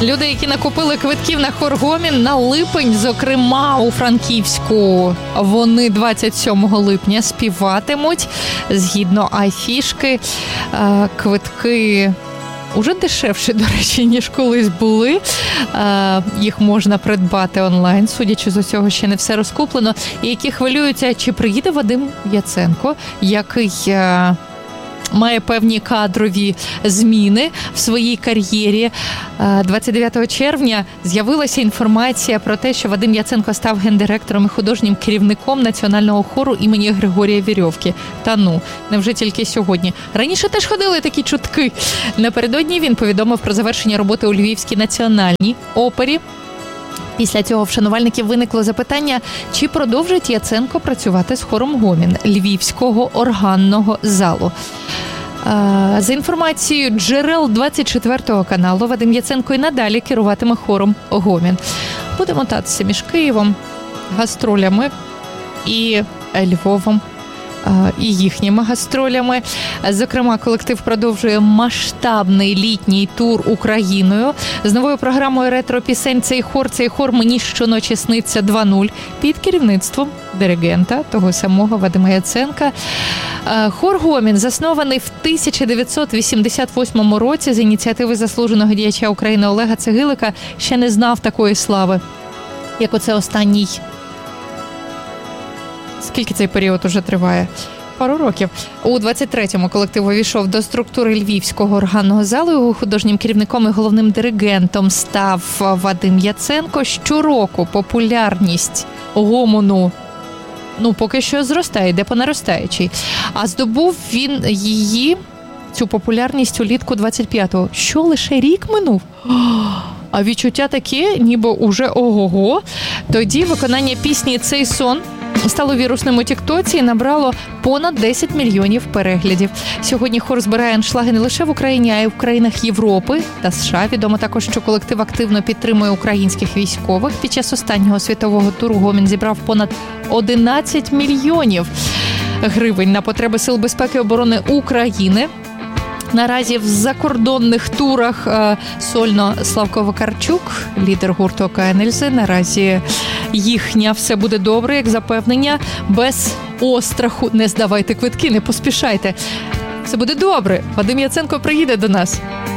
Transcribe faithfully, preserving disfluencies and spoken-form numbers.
Люди, які накупили квитків на хор Гомін на липень, зокрема у Франківську, вони двадцять сьомого липня співатимуть. Згідно афішки, квитки уже дешевші, до речі, ніж колись були. Їх можна придбати онлайн, судячи з усього, ще не все розкуплено. І які хвилюються, чи приїде Вадим Яценко, який має певні кадрові зміни в своїй кар'єрі. двадцять дев'ятого червня з'явилася інформація про те, що Вадим Яценко став гендиректором і художнім керівником національного хору імені Григорія Вірьовки. Та ну, невже тільки сьогодні? Раніше теж ходили такі чутки. Напередодні він повідомив про завершення роботи у Львівській національній опері. Після цього в шанувальників виникло запитання, чи продовжить Яценко працювати з хором Гомін Львівського органного залу. За інформацією джерел двадцять четвертого каналу, Вадим Яценко і надалі керуватиме хором Гомін. Буде мотатися між Києвом, гастролями і Львовом, і їхніми гастролями. Зокрема, колектив продовжує масштабний літній тур Україною. З новою програмою ретро-пісень «Цей хор, цей хор мені щоночі сниться два нуль» під керівництвом диригента, того самого Вадима Яценка. Хор Гомін заснований в тисяча дев'ятсот вісімдесят восьмому році з ініціативи заслуженого діяча України Олега Цегилика. Ще не знав такої слави, як оце останній. Скільки цей період уже триває? Пару років. У двадцять третьому колектив увійшов до структури Львівського органного залу. Його художнім керівником і головним диригентом став Вадим Яценко. Щороку популярність гомону, ну, поки що зростає, йде по наростаючій. А здобув він її, цю популярність, улітку двадцять п'ятого. Що, лише рік минув? А відчуття таке, ніби уже ого-го. Тоді виконання пісні «Цей сон» стало вірусним у тіктоці і набрало понад десять мільйонів переглядів. Сьогодні хор збирає аншлаги не лише в Україні, а й в країнах Європи та США. Відомо також, що колектив активно підтримує українських військових. Під час останнього світового туру Гомін зібрав понад одинадцять мільйонів гривень на потреби Сил безпеки і оборони України. Наразі в закордонних турах сольно Славко Вакарчук, лідер гурту ОКНЛЗ. Наразі їхня «Все буде добре», як запевнення, без остраху. Не здавайте квитки, не поспішайте. Все буде добре. Вадим Яценко приїде до нас.